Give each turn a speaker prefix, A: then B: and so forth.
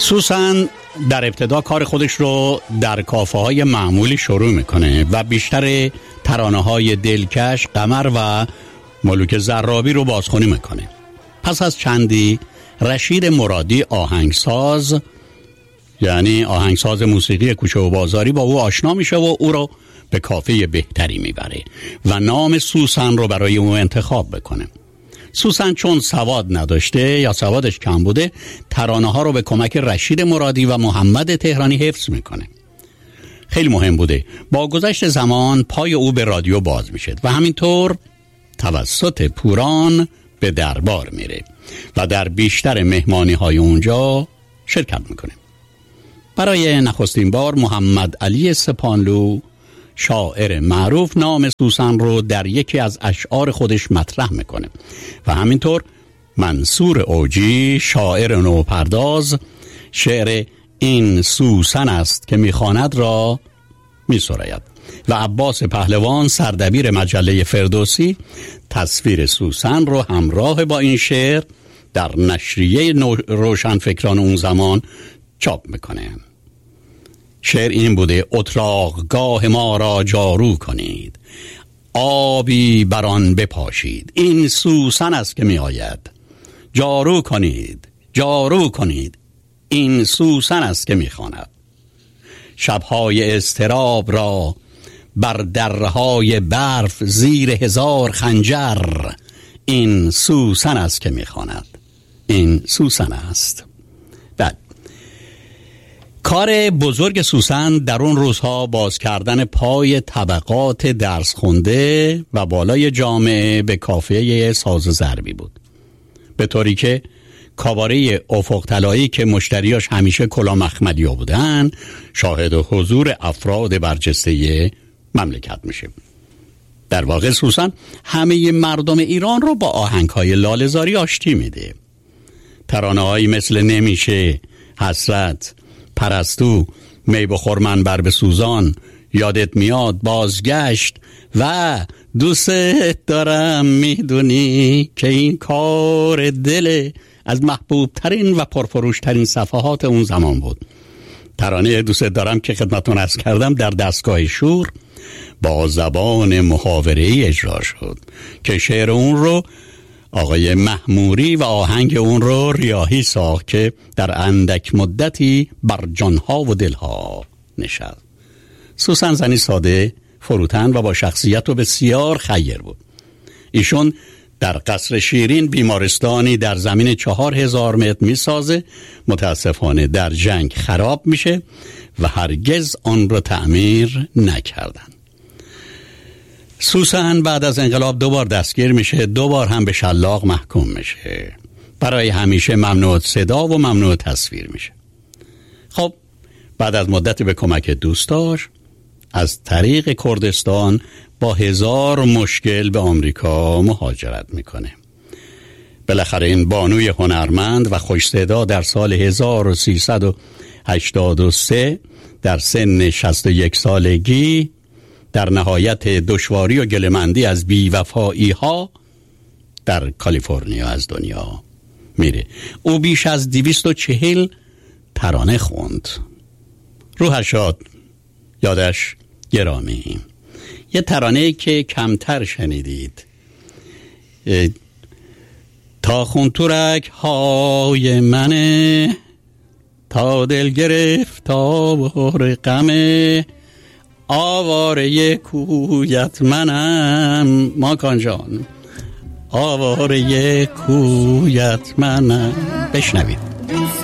A: سوسن در ابتدا کار خودش رو در کافه‌های معمولی شروع میکنه و بیشتر ترانه‌های دلکش، قمر و ملوک زرابی رو بازخوانی میکنه. پس از چندی رشید مرادی آهنگساز، یعنی آهنگساز موسیقی کوچه و بازاری، با او آشنا میشه و او رو به کافه بهتری میبره و نام سوسن رو برای او انتخاب بکنه. سوسن چون سواد نداشته یا سوادش کم بوده، ترانه ها رو به کمک رشید مرادی و محمد تهرانی حفظ میکنه. خیلی مهم بوده. با گذشت زمان پای او به رادیو باز میشه و همینطور توسط پوران به دربار میره و در بیشتر مهمانی های اونجا شرکت میکنه. برای نخستین بار محمد علی سپانلو، شاعر معروف، نام سوسن رو در یکی از اشعار خودش مطرح میکنه و همینطور منصور اوجی، شاعر نوپرداز، شعر این سوسن است که میخواند را میسراید و عباس پهلوان، سردبیر مجله فردوسی، تصویر سوسن رو همراه با این شعر در نشریه روشنفکران اون زمان چاپ میکنه. شعر این بوده: اتراقگاه ما را جارو کنید، آبی بران بپاشید، این سوسن است که می آید. جارو کنید، جارو کنید، این سوسن است که می خواند. شبهای اضطراب را بر درهای برف زیر 1000 خنجر، این سوسن است که می خواند. این سوسن است. بعد کار بزرگ سوسن در اون روزها باز کردن پای طبقات درس خونده و بالای جامعه به کافه ساز ضربی بود، به طوری که کاباره افق طلایی که مشتریاش همیشه کلا مخملیا بودن، شاهد حضور افراد برجسته مملکت میشه. در واقع سوسن همه مردم ایران رو با آهنگ‌های لاله‌زاری آشتی میده. ترانه‌هایی مثل نمیشه، حسرت، پرستو، می بخور من بر به سوزان، یادت میاد، بازگشت و دوست دارم میدونی که این کار دل، از محبوب ترین و پرفروش ترین صفحات اون زمان بود. ترانه دوست دارم که خدمتون عرض کردم در دستگاه شور با زبان محاوره‌ای اجرا شد که شعر اون رو آقای محموری و آهنگ اون رو ریاحی ساخت که در اندک مدتی بر جانها و دلها نشست. سوسن زنی ساده، فروتن و با شخصیت و بسیار خیر بود. ایشون در قصر شیرین بیمارستانی در زمین 4000 متر می سازه. متاسفانه در جنگ خراب میشه و هرگز آن را تعمیر نکردن. سوسن بعد از انقلاب 2 بار دستگیر میشه، 2 بار هم به شلاق محکوم میشه. برای همیشه ممنوع صدا و ممنوع تصویر میشه. خب بعد از مدتی به کمک دوستاش از طریق کردستان با 1000 مشکل به آمریکا مهاجرت میکنه. بالاخره این بانوی هنرمند و خوش صدا در سال 1383 در سن 61 سالگی در نهایت دشواری و گله‌مندی از بی‌وفایی ها در کالیفرنیا از دنیا میره. او بیش از 240 ترانه خوند. روحش شاد، یادش گرامی. یه ترانه که کمتر شنیدید، تا خون ترک های منه، تا دل گرفت تا بحر غمه، آواره کویت منم. ماکان جان، آواره کویت منم. بشنوید.